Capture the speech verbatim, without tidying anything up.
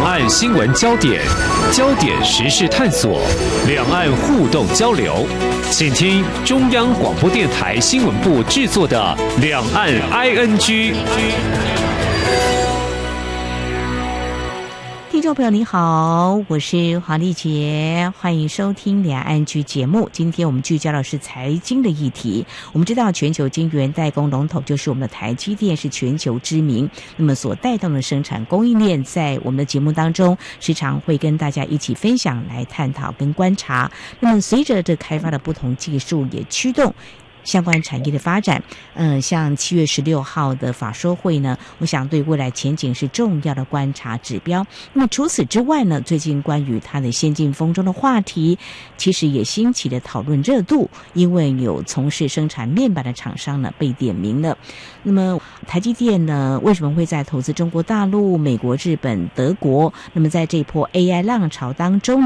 岸新闻焦点，焦点时事探索，两岸互动交流，请听中央广播电台新闻部制作的《两岸 I N G》。 听众朋友你好，我是黄丽杰，欢迎收听两岸居节目。今天我们聚焦的是财经的议题。我们知道全球晶圆代工龙头就是我们的台积电，是全球知名，那么所带动的生产供应链，在我们的节目当中时常会跟大家一起分享来探讨跟观察。那么随着这开发的不同技术，也驱动相关产业的发展。嗯，像七月十六号的法说会呢，我想对未来前景是重要的观察指标。那么除此之外呢，最近关于它的先进封装的话题，其实也兴起了讨论热度，因为有从事生产面板的厂商呢被点名了。那么台积电呢，为什么会在投资中国大陆、美国、日本、德国？那么在这一波 A I 浪潮当中